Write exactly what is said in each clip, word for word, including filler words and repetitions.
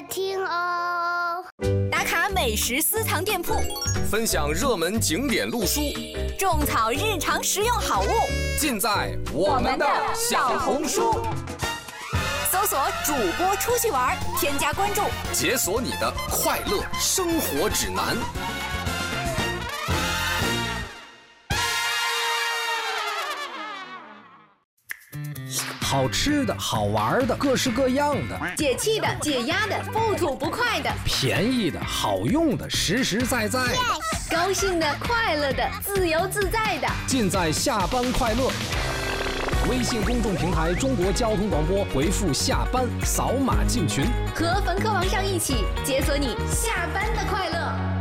听哦。 打卡美食私藏店铺， 分享热门景点路书， 种草日常实用好物， 尽在我们的小红书。 搜索主播出去玩，添加关注， 解锁你的快乐生活指南。 好吃的好玩的各式各样的， 解气的解压的不吐不快的， 便宜的好用的实实在在的， 高兴的快乐的自由自在的， 尽在下班快乐。微信公众平台中国交通广播，回复下班扫码进群， 和冯科王上一起解锁你下班的快乐。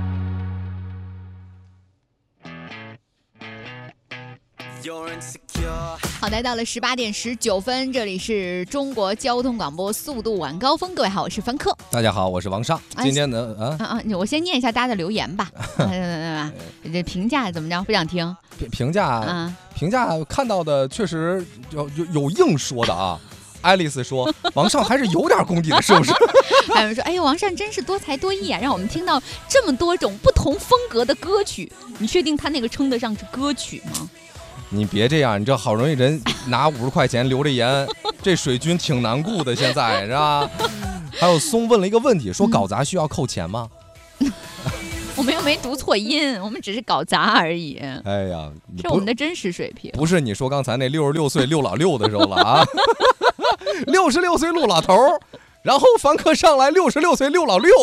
好的，到了十八点十九分，这里是中国交通广播速度晚高峰。各位好，我是凡客。 大家好，我是王尚。今天呢，啊啊啊！我先念一下大家的留言吧。这评价怎么着？不想听。 评评价啊，评价看到的确实有有有硬说的啊。爱丽丝说：“王尚还是有点功底的，是不是？” 还有人说：“哎呦，王尚真是多才多艺啊，让我们听到这么多种不同风格的歌曲。你确定他那个称得上是歌曲吗？” 你别这样，你这好容易人拿五十块钱留着言，这水军挺难顾的，现在是吧？还有松问了一个问题，说搞砸需要扣钱吗？ 嗯、我们又没读错音，我们只是搞砸而已。 哎呀， 是我们的真实水平， 不是你说刚才那六十六岁六老六的时候了啊，六十六岁陆老头，然后凡客上来六十六岁六老六，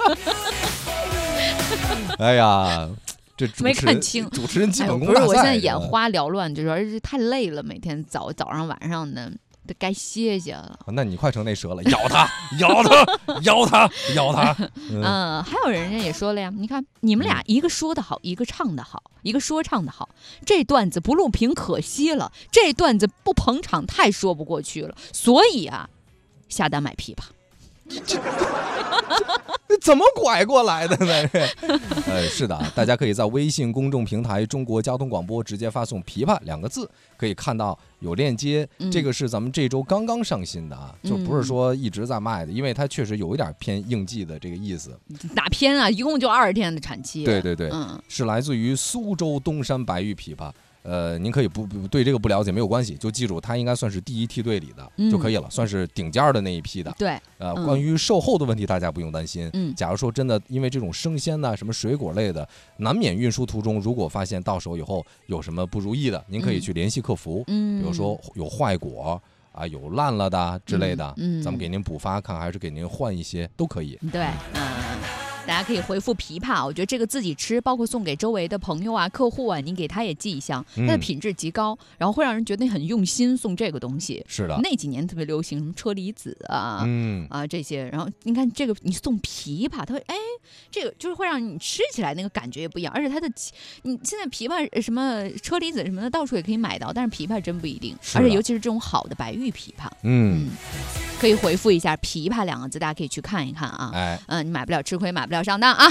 哎呀。这没看清， 主持人基本功大赛、哎、不是，我现在眼花缭乱，就是而且太累了，每天早早上晚上的都该歇歇了。 那你快成那蛇了，咬他，咬他，咬他，咬他。 嗯、呃，还有人家也说了呀，你看你们俩一个说的好，一个唱的好，一个说唱的好，这段子不录屏可惜了，这段子不捧场太说不过去了，所以啊，下单买琵琶。 这怎么拐过来的呢？呃，是的，大家可以在微信公众平台中国交通广播直接发送琵琶两个字，可以看到有链接、嗯、这个是咱们这周刚刚上新的啊，就不是说一直在卖的、嗯、因为它确实有一点偏应季的这个意思。 哪偏啊，一共就二十天的产期。 对对对、嗯、是来自于苏州东山白玉琵琶。呃，您可以不不对这个不了解没有关系，就记住它应该算是第一梯队里的、嗯、就可以了，算是顶尖的那一批的。 对， 呃，嗯、关于售后的问题大家不用担心。 嗯， 假如说真的因为这种生鲜呐、什么水果类的，难免运输途中如果发现到手以后有什么不如意的，您可以去联系客服。嗯，比如说有坏果啊，有烂了的之类的，嗯，嗯咱们给您补发，看还是给您换一些都可以。 对，嗯。大家可以回复琵琶，我觉得这个自己吃，包括送给周围的朋友啊、客户啊，你给他也寄一箱，它的品质极高，然后会让人觉得你很用心送这个东西。 是的， 那几年特别流行什么车厘子啊，嗯啊这些，然后你看这个你送琵琶，它会哎，这个就是会让你吃起来那个感觉也不一样，而且它的你现在琵琶什么车厘子什么的到处也可以买到，但是琵琶真不一定，而且尤其是这种好的白玉琵琶，嗯。嗯可以回复一下琵琶两个字，大家可以去看一看啊。哎，嗯，你买不了吃亏，买不了上当啊。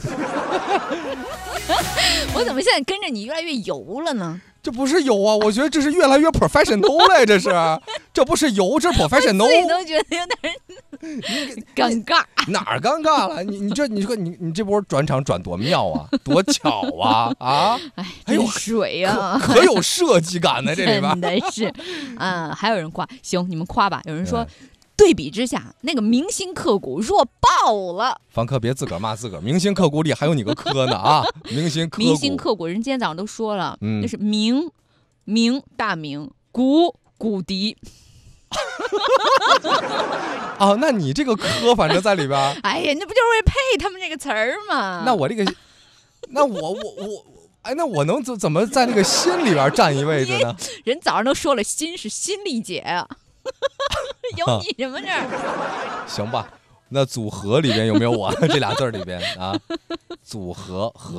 我怎么现在跟着你越来越油了呢？ 这不是油啊，我觉得这是越来越 professional 了，这是，这不是油，这是 professional。 我自己都觉得有点尴尬。 哪儿尴尬了？你你这你说你你这波转场转多妙啊，多巧啊啊！ 哎，真水啊， 可, 可有设计感呢，这里边真的是。嗯，还有人夸，行，你们夸吧。有人说。对比之下，那个铭心刻骨弱爆了。 凡客别自个儿骂自个儿，铭心刻骨里还有你个科呢啊！铭心刻骨， 铭心刻骨，人今天早上都说了，嗯、那是铭铭大铭骨骨笛。 啊，那你这个科反正在里边。 哎呀，那不就是为配他们这个词儿吗？ 那我这个，那我我我。哎，那我能怎怎么在那个心里边占一位置呢？ 人早上都说了，心是心力姐啊。有你什么事儿？ 行吧，那组合里边有没有我这俩字里边啊？组合和，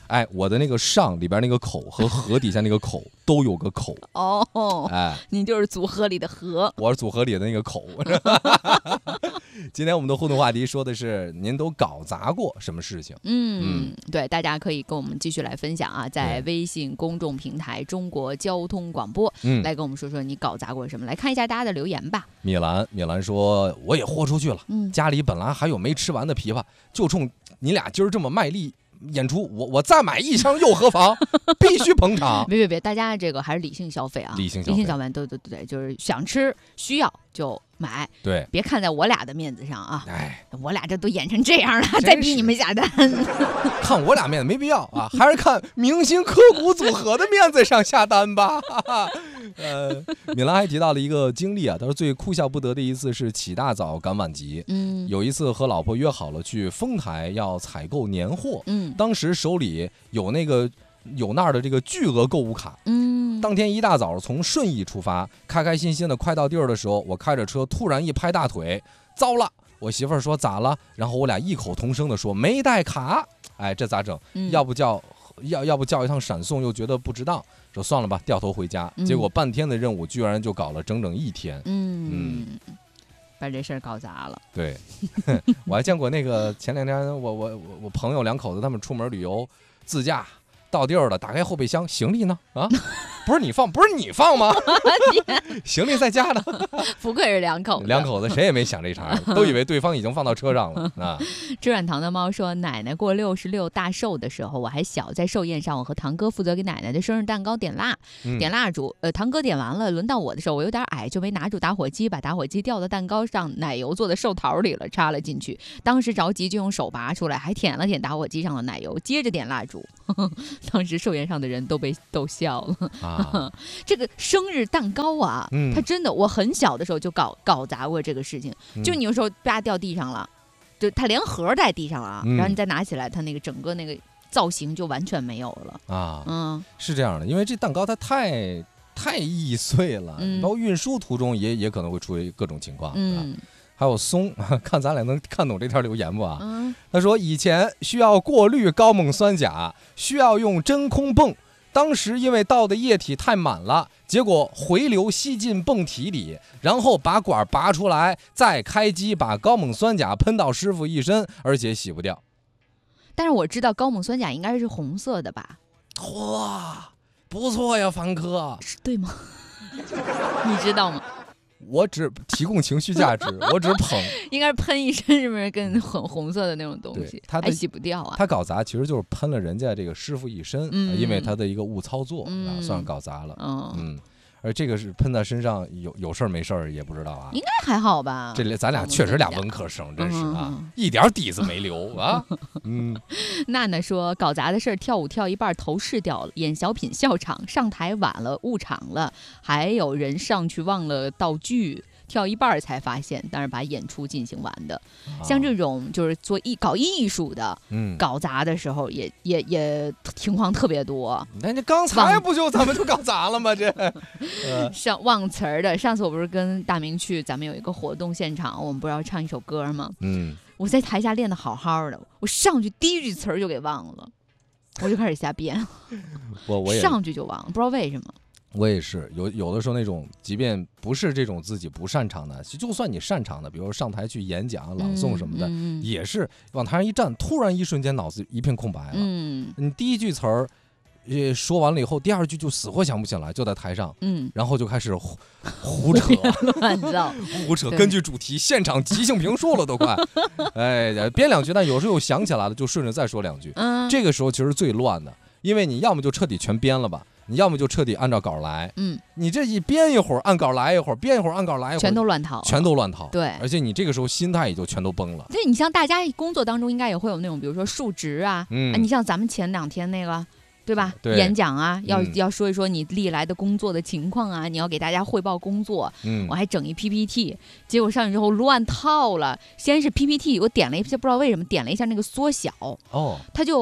哎，我的那个上里边那个口和河底下那个口都有个口。 哦， 哎， 你就是组合里的河， 我是组合里的那个口。今天我们的互动话题说的是您都搞砸过什么事情？ 嗯，嗯对，大家可以跟我们继续来分享啊，在微信公众平台中国交通广播，嗯，来跟我们说说你搞砸过什么。来看一下大家的留言吧。 米兰，米兰说我也豁出去了，嗯，家里本来还有没吃完的枇杷，就冲你俩今儿这么卖力演出，我我再买一箱又何妨？必须捧场！ 别别别，大家这个还是理性消费啊， 理性消费， 理性消费，对对对对，就是想吃需要就买， 对， 别看在我俩的面子上啊！ 哎， 我俩这都演成这样了，再逼你们下单， 看我俩面子没必要啊，还是看明星科骨组合的面子上下单吧。呃，米兰还提到了一个经历啊，他说最哭笑不得的一次是起大早赶晚集，嗯，有一次和老婆约好了去丰台要采购年货，嗯，当时手里有那个有那儿的这个巨额购物卡，嗯，当天一大早从顺义出发，开开心心的快到地儿的时候，我开着车突然一拍大腿，糟了！我媳妇儿说咋了？然后我俩异口同声的说没带卡，哎，这咋整？嗯、要不叫要要不叫一趟闪送，又觉得不值当，说算了吧，掉头回家。嗯、结果半天的任务居然就搞了整整一天，嗯。嗯把这事儿搞砸了。 对，我还见过那个前两天我我我我朋友两口子他们出门旅游自驾。到地儿了，打开后备箱，行李呢？啊，不是你放，不是你放吗？行李在家呢。 不愧是两口子， 两口子谁也没想这茬，都以为对方已经放到车上了啊。 吃软糖的猫说，奶奶过六十六大寿的时候，我还小，在寿宴上，我和堂哥负责给奶奶的生日蛋糕点蜡，嗯、点蜡烛。呃，堂哥点完了，轮到我的时候，我有点矮，就没拿住打火机，把打火机掉到蛋糕上奶油做的寿桃里了，插了进去。当时着急就用手拔出来，还舔了舔打火机上的奶油，接着点蜡烛。当时寿宴上的人都被逗笑了啊！这个生日蛋糕啊，嗯、它真的，我很小的时候就搞搞砸过这个事情。嗯、就你有时候啪掉地上了，就它连盒在地上了啊，嗯、然后你再拿起来，它那个整个那个造型就完全没有了啊。嗯，是这样的，因为这蛋糕它太太易碎了，嗯、包括运输途中也也可能会出现各种情况。嗯。还有松，看咱俩能看懂这条留言不啊？嗯、他说以前需要过滤高锰酸钾，需要用真空泵，当时因为倒的液体太满了，结果回流吸进泵体里，然后把管拔出来，再开机把高锰酸钾喷到师傅一身，而且洗不掉。 但是我知道高锰酸钾应该是红色的吧？ 哇，不错呀，凡哥， 是对吗？你知道吗？ 我只提供情绪价值，我只捧。 应该是喷一身，是不是跟很红色的那种东西？它还洗不掉啊。 他搞砸其实就是喷了人家这个师傅一身，嗯、因为他的一个误操作，嗯、啊，算搞砸了。嗯。嗯而这个是喷在身上有有事儿没事儿也不知道啊， 应该还好吧？ 这咱俩确实俩文科生，真是啊，嗯、一点底子没留啊。嗯， 娜娜说搞砸的事儿，跳舞跳一半头饰掉了，演小品笑场上台晚了误场了，还有人上去忘了道具。跳一半才发现，但是把演出进行完的，啊、像这种就是做艺搞艺术的，嗯，搞砸的时候也也也情况特别多。 那这刚才不就咱们就搞砸了吗？这， 呃、像忘词儿的，上次我不是跟大明去，咱们有一个活动现场，我们不是要唱一首歌吗？嗯，我在台下练得好好的，我上去第一句词儿就给忘了，我就开始瞎编， 我我也上去就忘了，不知道为什么。 我也是有有的时候那种，即便不是这种自己不擅长的，就算你擅长的，比如说上台去演讲、朗诵什么的，嗯嗯、也是往台上一站，突然一瞬间脑子一片空白了。嗯，你第一句词儿，呃，说完了以后，第二句就死活想不起来，就在台上，嗯，然后就开始胡胡扯、 乱造、 胡扯，根据主题现场即兴评述了都快。哎，编两句，但有时候又想起来了，就顺着再说两句。嗯，这个时候其实最乱的，因为你要么就彻底全编了吧。你要么就彻底按照稿来，嗯，你这一编一会儿按稿来一会儿，编一会儿按稿来一会儿， 全都乱套， 全都乱套， 对， 而且你这个时候心态也就全都崩了。 对，你像大家工作当中应该也会有那种，比如说述职啊，嗯，啊你像咱们前两天那个，对吧？ 对， 演讲啊，要、嗯、要说一说你历来的工作的情况啊，你要给大家汇报工作，嗯，我还整一 P P T， 结果上去之后乱套了。先是 P P T， 我点了一下，不知道为什么点了一下那个缩小，哦，它就。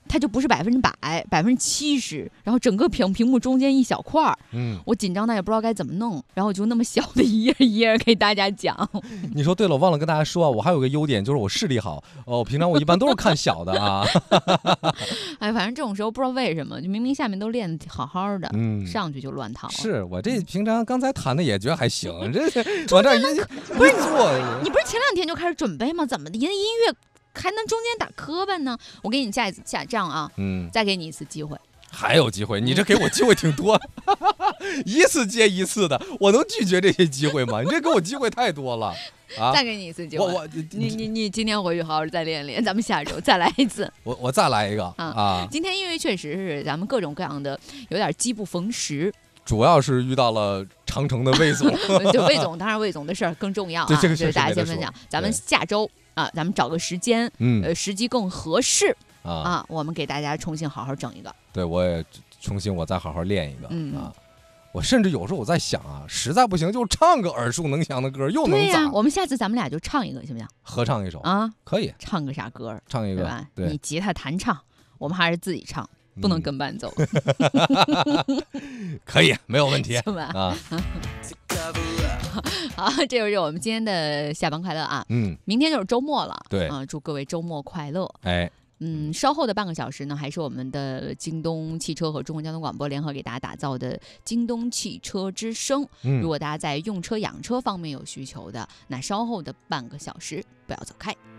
它就不是百分之百，百分之七十，然后整个屏屏幕中间一小块儿， 嗯， 我紧张的也不知道该怎么弄，然后就那么小的一页一页给大家讲。 你说对了，我忘了跟大家说啊，我还有个优点就是我视力好哦，平常我一般都是看小的啊。 哎，反正这种时候不知道为什么，就明明下面都练得好好的， 嗯， 上去就乱套。 是我这平常刚才弹的也觉得还行，这往这儿一不是坐， 你不是前两天就开始准备吗？怎么的？人家音乐还能中间打磕巴呢？我给你下一次下这样啊， 嗯， 再给你一次机会。 还有机会？你这给我机会挺多，一次接一次的，我能拒绝这些机会吗？你这给我机会太多了啊！ 再给你一次机会， 我我你你你今天回去好好再练练，咱们下周再来一次。 我我再来一个啊！啊今天因为确实是咱们各种各样的有点机不逢时， 主要是遇到了长城的魏总， 就魏总，当然魏总的事儿更重要啊， 对这个是大家先分享。咱们下周啊，咱们找个时间， 嗯， 呃，时机更合适啊啊，我们给大家重新好好整一个。 对，我也重新我再好好练一个、 嗯、 啊。我甚至有时候我在想啊，实在不行就唱个耳熟能详的歌，又能咋？ 对呀，我们下次咱们俩就唱一个行不行？ 合唱一首啊， 可以。 唱个啥歌？ 唱一个， 对吧？ 对， 你吉他弹唱，我们还是自己唱，不能跟伴奏。 嗯、可以，没有问题。 是吧？ 啊。 好，这就是我们今天的下班快乐啊。 嗯， 明天就是周末了。 对啊，祝各位周末快乐。 哎。 嗯，稍后的半个小时呢，还是我们的京东汽车和中国交通广播联合给大家打造的京东汽车之声。 嗯， 如果大家在用车养车方面有需求的，那稍后的半个小时不要走开。